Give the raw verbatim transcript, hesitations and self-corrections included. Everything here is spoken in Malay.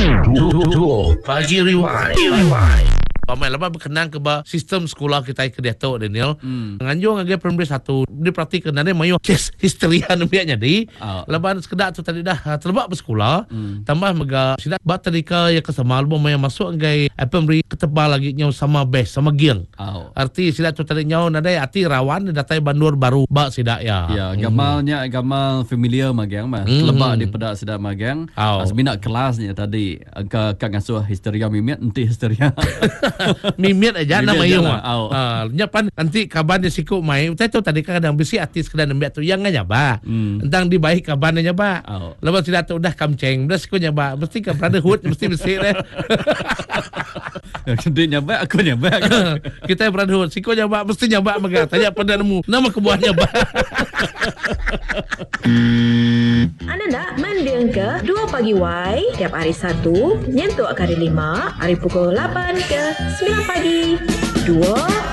Duo Pagi Rewind. Rewind. Pamai lepas berkenaan ke ba sistem sekolah kita ke Dato' Daniel. Hmm. Nganjung agak primary satu diperhatikan dan mayu kes histeria namanya di. Oh. Lepas sekedar tu tadi dah terlebak bersekolah. Hmm. Tambah mega sidak bat tadika ya kesama album yang masuk agak primary ketebal lagi nyau sama best sama giang. Oh. Arti sidak tu tadi nyau nadai arti rawan datai bandur baru ba sidak ya. Ya, gamalnya hmm. gamal familiar magang mah. Hmm. Terlebak di pada sidak magang. Oh. Asbina kelasnya tadi ke kang asuh histeria mimit enti histeria. Mimit aja nama yung ah nya pan nanti kaban di siku mai teh tu tadi kadang bisi artis kadang nembak tu yang nyaba hmm. entang di baik kaban nyaba oh. Lepas tidak tu udah kamceng belas siku nyaba mesti ke brotherhood mesti mesti deh dia nyaba aku nyaba kita brotherhood siku nyaba mesti nyaba mega tanya pada nemu nama kebuah nyaba. Anda nak mendengar ke Dua Pagi Y tiap hari Sabtu nyentuh hari lima hari pukul lapan ke sembilan pagi. Dua